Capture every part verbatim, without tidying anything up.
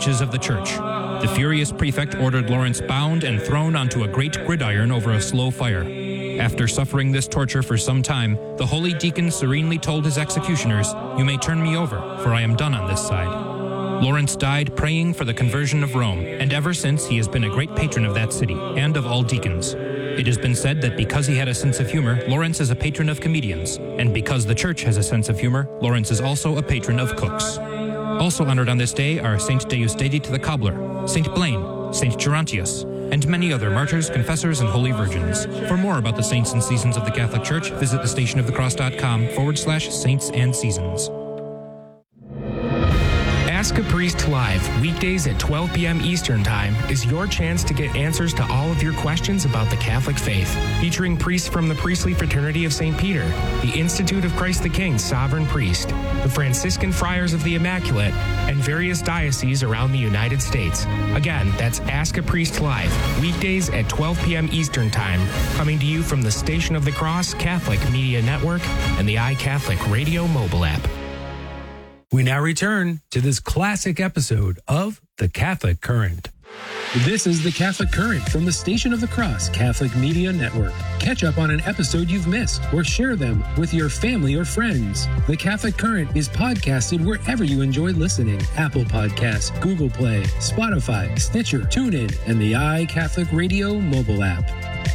of the church. The furious prefect ordered Lawrence bound and thrown onto a great gridiron over a slow fire. After suffering this torture for some time, the holy deacon serenely told his executioners, "You may turn me over, for I am done on this side." Lawrence died praying for the conversion of Rome, and ever since he has been a great patron of that city and of all deacons. It has been said that because he had a sense of humor, Lawrence is a patron of comedians, and because the church has a sense of humor, Lawrence is also a patron of cooks. Also honored on this day are Saint Deusdedit the Cobbler, Saint Blaine, Saint Gerontius, and many other martyrs, confessors, and holy virgins. For more about the saints and seasons of the Catholic Church, visit thestationofthecross.com forward slash saints and seasons. Ask a Priest Live, weekdays at twelve p.m. Eastern Time, is your chance to get answers to all of your questions about the Catholic faith. Featuring priests from the Priestly Fraternity of Saint Peter, the Institute of Christ the King Sovereign Priest, the Franciscan Friars of the Immaculate, and various dioceses around the United States. Again, that's Ask a Priest Live, weekdays at twelve p.m. Eastern Time, coming to you from the Station of the Cross Catholic Media Network and the iCatholic Radio mobile app. We now return to this classic episode of The Catholic Current. This is The Catholic Current from the Station of the Cross Catholic Media Network. Catch up on an episode you've missed or share them with your family or friends. The Catholic Current is podcasted wherever you enjoy listening. Apple Podcasts, Google Play, Spotify, Stitcher, TuneIn, and the iCatholic Radio mobile app.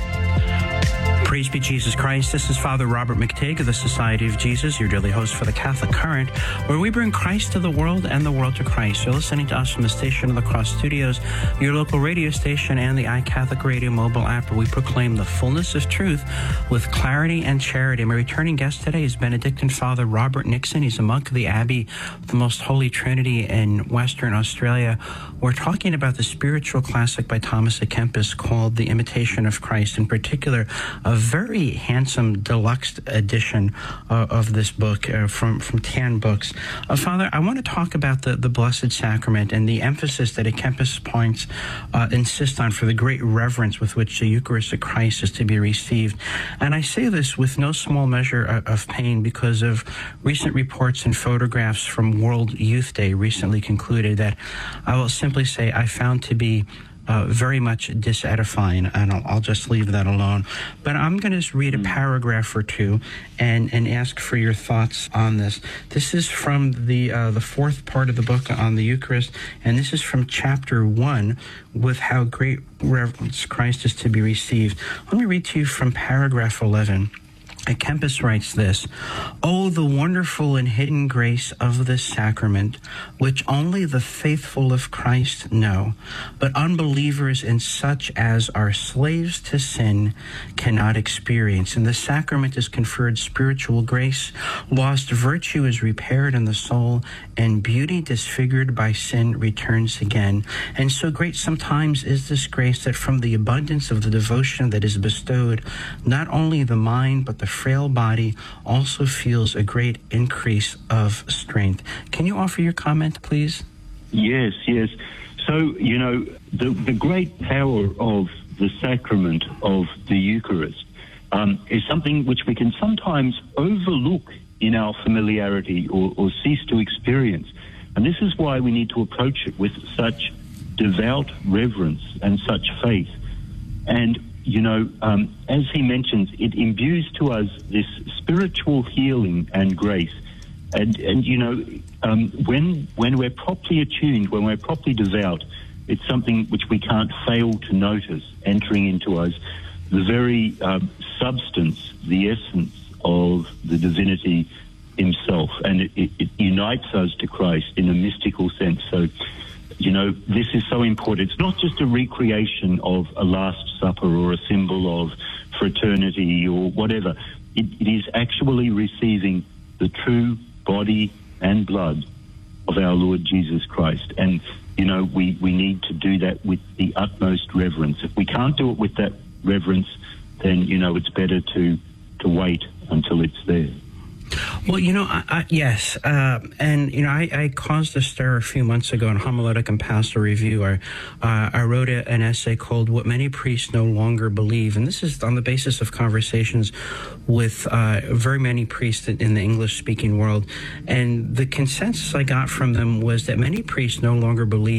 Praise be Jesus Christ. This is Father Robert McTigg of the Society of Jesus, your daily host for the Catholic Current, where we bring Christ to the world and the world to Christ. You're listening to us from the Station of the Cross Studios, your local radio station, and the iCatholic Radio mobile app, where we proclaim the fullness of truth with clarity and charity. My returning guest today is Benedictine Father Robert Nixon. He's a monk of the Abbey of the Most Holy Trinity in Western Australia. We're talking about the spiritual classic by Thomas à Kempis called The Imitation of Christ, in particular, a very handsome deluxe edition uh, of this book uh, from, from Tan Books. Uh, Father, I want to talk about the, the Blessed Sacrament and the emphasis that à Kempis points uh, insist on for the great reverence with which the Eucharist of Christ is to be received. And I say this with no small measure of, of pain because of recent reports and photographs from World Youth Day recently concluded that I will simply say I found to be Uh, very much disedifying, and I'll, I'll just leave that alone. But I'm going to just read a paragraph or two and, and ask for your thoughts on this. This is from the uh, the fourth part of the book on the Eucharist, and this is from chapter one, with how great reverence Christ is to be received. Let me read to you from paragraph eleven. À Kempis writes this: "Oh, the wonderful and hidden grace of this sacrament, which only the faithful of Christ know, but unbelievers and such as are slaves to sin cannot experience. In the sacrament is conferred spiritual grace, lost virtue is repaired in the soul, and beauty disfigured by sin returns again. And so great sometimes is this grace that from the abundance of the devotion that is bestowed, not only the mind but the frail body also feels a great increase of strength." Can you offer your comment, please? Yes, yes. So, you know, the, the great power of the sacrament of the Eucharist um, is something which we can sometimes overlook in our familiarity or, or cease to experience. And this is why we need to approach it with such devout reverence and such faith. And You know, um, as he mentions, it imbues to us this spiritual healing and grace. And, and you know, um, when when we're properly attuned, when we're properly devout, it's something which we can't fail to notice entering into us, the very um, substance, the essence of the divinity himself. And it, it, it unites us to Christ in a mystical sense. So, you know, this is so important. It's not just a recreation of a Last Supper or a symbol of fraternity or whatever. It, it is actually receiving the true body and blood of our Lord Jesus Christ. And, you know, we, we need to do that with the utmost reverence. If we can't do it with that reverence, then, you know, it's better to, to wait until it's there. Well, you know, I, I, yes, uh, and, you know, I, I caused a stir a few months ago in Homiletic and Pastoral Review. I, uh, I wrote a, an essay called What Many Priests No Longer Believe, and this is on the basis of conversations with uh, very many priests in the English-speaking world, and the consensus I got from them was that many priests no longer believe